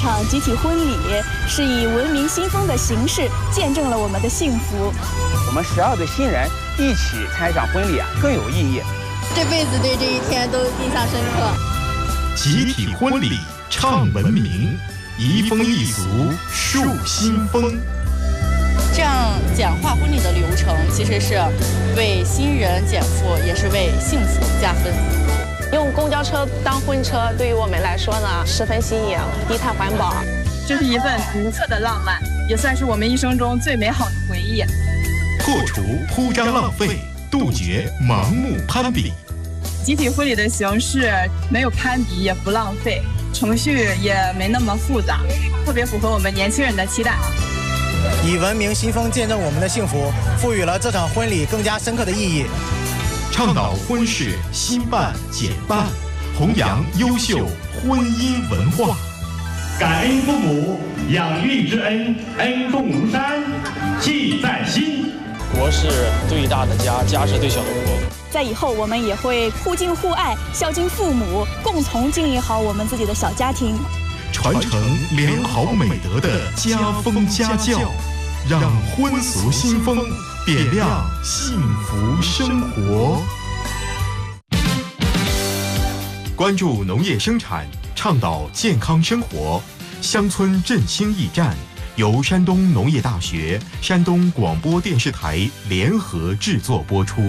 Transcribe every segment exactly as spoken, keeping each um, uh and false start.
场集体婚礼是以文明新风的形式见证了我们的幸福。 我们十二对新人一起参与场婚礼啊，更有意义。 这辈子对这一天都印象深刻。 集体婚礼唱文明，移风易俗树新风。 这样简化婚礼的流程，其实是为新人减负，也是为幸福加分。 用公交车当婚车，对于我们来说呢，十分新颖，低碳环保。 这是一份独特的浪漫，也算是我们一生中最美好的回忆。 破除铺张浪费，杜绝盲目攀比。 集体婚礼的形式没有攀比，也不浪费，程序也没那么复杂，特别符合我们年轻人的期待。 以文明新风见证我们的幸福，赋予了这场婚礼更加深刻的意义。 倡导婚事新办简办，弘扬优秀婚姻文化。 感恩父母养育之恩，恩重如山，记在心。 国是对大的家，家是对小的国。 在以后，我们也会互敬互爱，孝敬父母，共同经营好我们自己的小家庭， 传承良好美德的家风家教，让婚俗新风点亮幸福生活。关注农业生产，倡导健康生活，乡村振兴驿站由山东农业大学、山东广播电视台联合制作播出。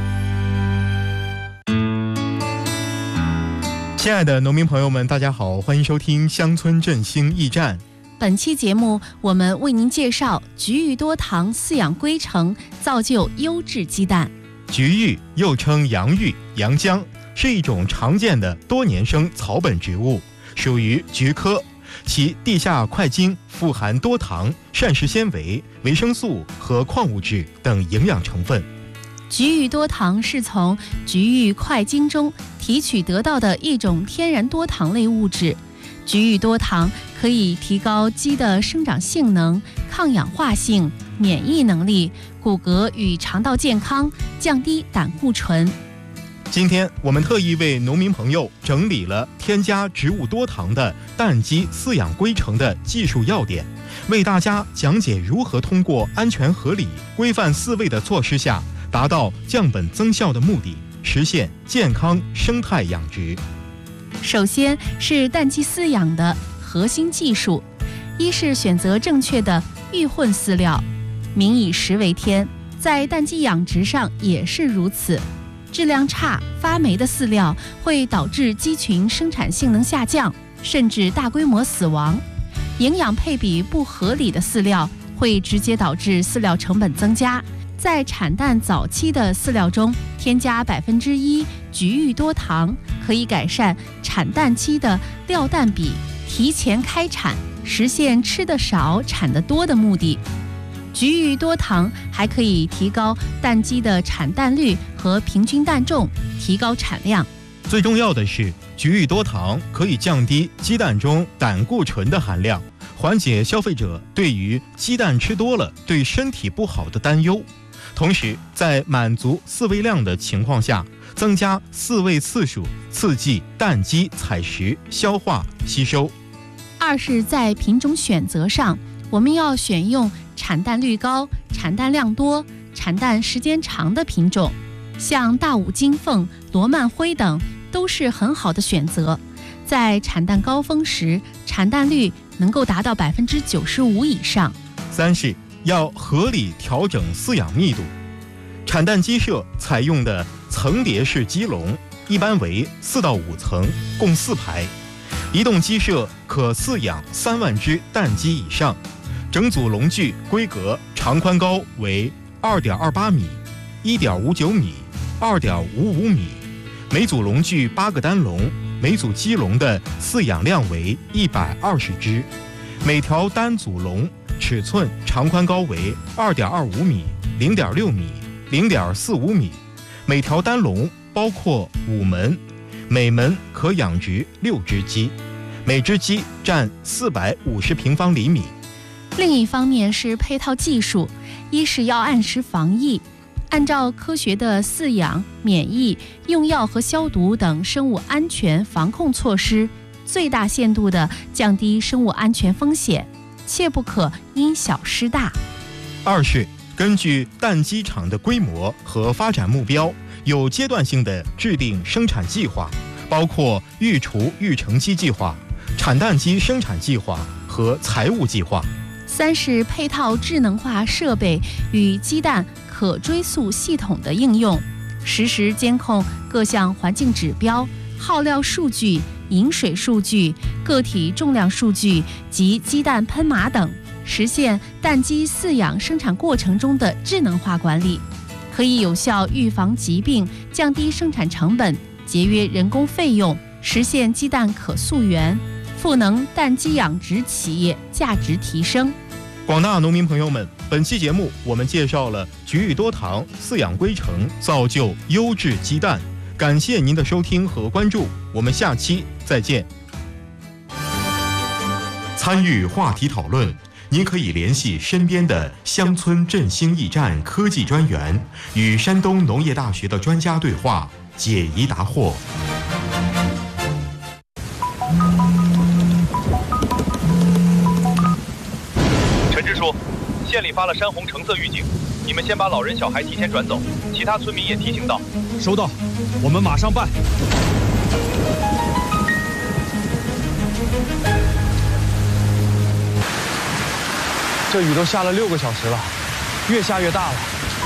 亲爱的农民朋友们，大家好，欢迎收听乡村振兴驿站。 本期节目，我们为您介绍菊育多糖饲养规程，造就优质鸡蛋。 菊育又称洋芋、洋姜，是一种常见的多年生草本植物，属于菊科。其地下块茎富含多糖、膳食纤维、维生素和矿物质等营养成分。 菊育多糖是从菊育块茎中提取得到的一种天然多糖类物质。菊育多糖可以提高鸡的生长性能、抗氧化性、免疫能力、骨骼与肠道健康，降低胆固醇。 今天我们特意为农民朋友整理了添加植物多糖的蛋鸡饲养规程的技术要点，为大家讲解如何通过安全合理、规范饲喂的措施下，达到降本增效的目的，实现健康生态养殖。 首先是蛋鸡饲养的核心技术，一是选择正确的育混饲料，民以食为天，在蛋鸡养殖上也是如此。质量差、发霉的饲料会导致鸡群生产性能下降，甚至大规模死亡。营养配比不合理的饲料会直接导致饲料成本增加。在产蛋早期的饲料中添加百分之一菊育多糖，可以改善产蛋期的料蛋比，提前开产，实现吃得少、产得多的目的。菊育多糖还可以提高蛋鸡的产蛋率和平均蛋重，提高产量。 最重要的是，菊育多糖可以降低鸡蛋中胆固醇的含量，缓解消费者对于鸡蛋吃多了对身体不好的担忧。同时，在满足饲喂量的情况下，增加饲喂次数，刺激蛋鸡采食、消化、吸收。 二是在品种选择上，我们要选用产蛋率高、产蛋量多、产蛋时间长的品种，像大武金凤、罗曼辉等都是很好的选择。在产蛋高峰时，产蛋率能够达到百分之九十五以上。 三是要合理调整饲养密度，产蛋鸡舍采用的层叠式鸡笼一般为四到五层，共四排，一栋鸡舍可饲养三万只蛋鸡以上。整组笼具规格长宽高为二点二八米、一点五九米、二点五五米，每组笼具八个单笼，每组鸡笼的饲养量为一百二十只，每条单组笼尺寸长宽高为二点二五米、零点六米、零点四五米，每条单笼包括五门，每门可养殖六只鸡，每只鸡占四百五十平方厘米。 另一方面是配套技术，一是要按时防疫，按照科学的饲养、免疫、用药和消毒等生物安全防控措施， 最大限度地降低生物安全风险，切不可因小失大。 二是根据蛋鸡场的规模和发展目标，有阶段性的制定生产计划，包括育雏育成鸡计划、产蛋鸡生产计划和财务计划。 三是配套智能化设备与鸡蛋可追溯系统的应用，实时监控各项环境指标、耗料数据、饮水数据、个体重量数据及鸡蛋喷码等，实现蛋鸡饲养生产过程中的智能化管理，可以有效预防疾病，降低生产成本，节约人工费用，实现鸡蛋可溯源，赋能蛋鸡养殖企业价值提升。 广大农民朋友们，本期节目我们介绍了菊育多糖饲养规程，造就优质鸡蛋。感谢您的收听和关注，我们下期再见。 参与话题讨论，您可以联系身边的乡村振兴驿站科技专员，与山东农业大学的专家对话，解疑答惑。 陈支书，县里发了山洪橙色预警，你们先把老人小孩提前转走，其他村民也提醒到。 收到，我们马上办。 这雨都下了六个小时了，越下越大了。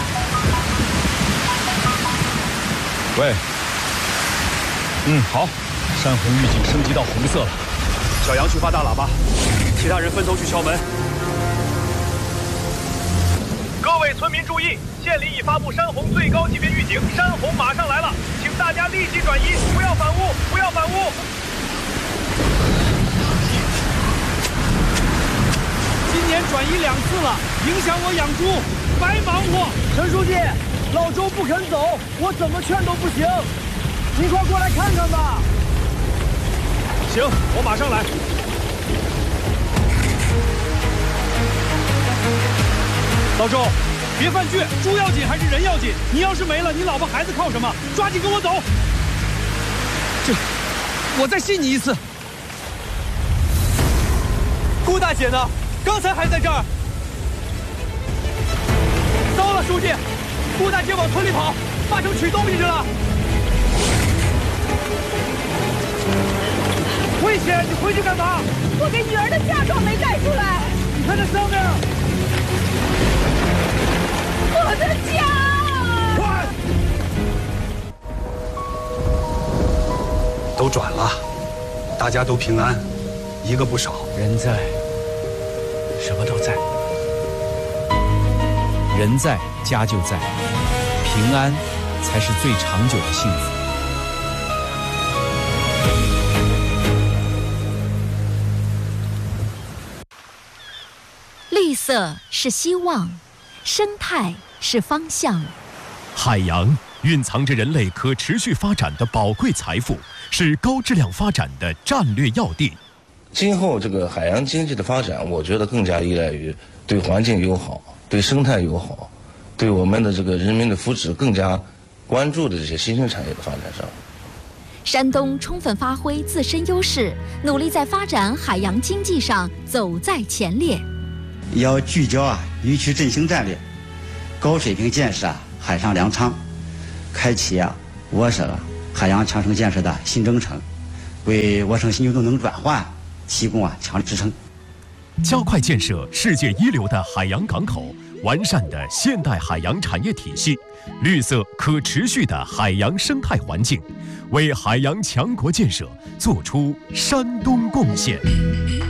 喂，嗯，好，山洪预警升级到红色了。 小杨去发大喇叭，其他人分头去敲门。各位村民注意，县里已发布山洪最高级别预警，山洪马上来了，请大家立即转移，不要反屋，不要反屋。 今年转移两次了，影响我养猪，白忙活。 陈书记，老周不肯走，我怎么劝都不行，您快过来看看吧。 行，我马上来。老周，别犯倔，猪要紧还是人要紧？你要是没了，你老婆孩子靠什么？抓紧跟我走。这，我再信你一次。 顾大姐呢？刚才还在这儿。糟了，书记，顾大姐往村里跑，八成取东西去了。危险！你回去干嘛？ 我给女儿的嫁妆没带出来。 你看那上面。 我的家！ 快！ 都转了，大家都平安，一个不少。 人在，什么都在。人在，家就在，平安才是最长久的幸福。 绿色是希望，生态是方向。 海洋蕴藏着人类可持续发展的宝贵财富，是高质量发展的战略要地。 今后这个海洋经济的发展，我觉得更加依赖于对环境友好、对生态友好、对我们的这个人民的福祉更加关注的这些新兴产业的发展上。 山东充分发挥自身优势，努力在发展海洋经济上走在前列。 要聚焦啊渔区振兴战略，高水平建设啊海上粮仓，开启啊我省啊海洋强城建设的新征程，为我省新旧动能转换提供啊强力支撑。 加快建设世界一流的海洋港口，完善的现代海洋产业体系，绿色可持续的海洋生态环境，为海洋强国建设做出山东贡献。